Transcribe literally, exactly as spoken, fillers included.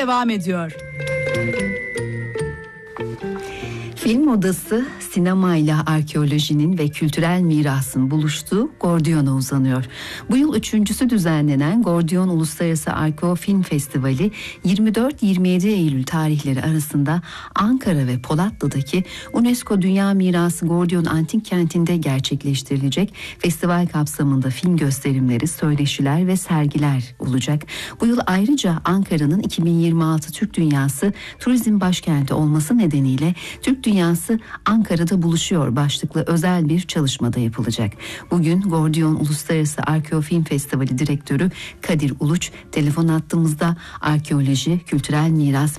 devam ediyor. Film Odası, sinemayla arkeolojinin ve kültürel mirasın buluştuğu Gordion'a uzanıyor. Bu yıl üçüncüsü düzenlenen Gordion Uluslararası Arkeo Film Festivali yirmi dört yirmi yedi Eylül tarihleri arasında Ankara ve Polatlı'daki UNESCO Dünya Mirası Gordion Antik Kenti'nde gerçekleştirilecek. Festival kapsamında film gösterimleri, söyleşiler ve sergiler olacak. Bu yıl ayrıca Ankara'nın iki bin yirmi altı Türk Dünyası Turizm Başkenti olması nedeniyle Türk Dünyası Ankara'da buluşuyor başlıklı özel bir çalışmada yapılacak. Bugün Gordion Uluslararası Arkeo Film Festivali Direktörü Kadir Uluç telefon attığımızda arkeoloji, kültürel miras